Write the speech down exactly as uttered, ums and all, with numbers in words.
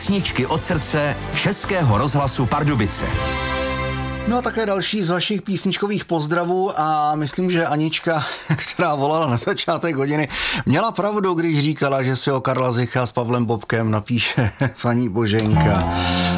Písničky od srdce Českého rozhlasu Pardubice. No a také další z vašich písničkových pozdravů a myslím, že Anička, která volala na začátek hodiny, měla pravdu, když říkala, že si o Karla Zicha s Pavlem Bobkem napíše paní Boženka.